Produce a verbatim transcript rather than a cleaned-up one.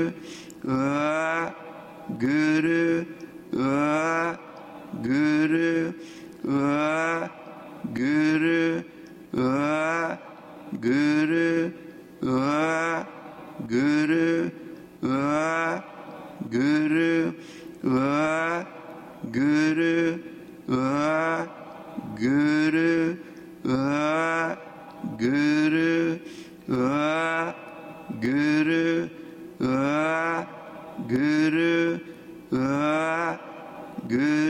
uh, guru, uh, guru, uh, guru, uh, guru, uh, guru, uh, guru, uh, guru, uh, guru, uh, guru, uh, guru, uh, guru, uh, guru.